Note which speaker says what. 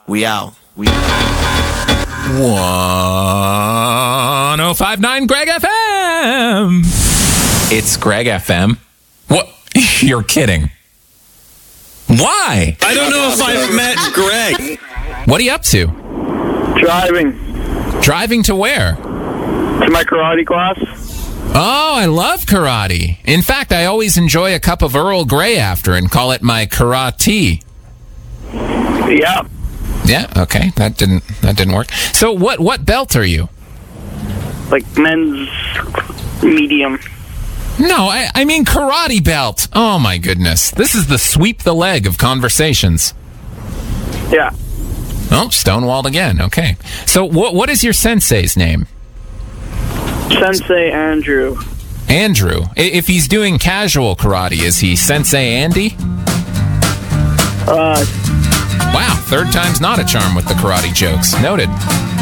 Speaker 1: We out.
Speaker 2: 105.9 Greg FM. It's Greg FM. What? You're kidding. Why?
Speaker 3: I don't know if I've met Greg.
Speaker 2: What are you up to?
Speaker 4: Driving
Speaker 2: Driving to where?
Speaker 4: to my karate class.
Speaker 2: Oh, I love karate. In fact, I always enjoy a cup of Earl Grey after and call it my karate.
Speaker 4: Yeah,
Speaker 2: Yeah, okay. That didn't work. So what belt are you?
Speaker 4: like men's medium.
Speaker 2: No, I mean karate belt. Oh my goodness. This is the sweep the leg of conversations.
Speaker 4: Yeah,
Speaker 2: Oh, stonewalled again. Okay. So what is your sensei's name?
Speaker 4: Sensei Andrew.
Speaker 2: Andrew. If he's doing casual karate, is he Sensei Andy? Wow, third time's not a charm with the karate jokes. Noted.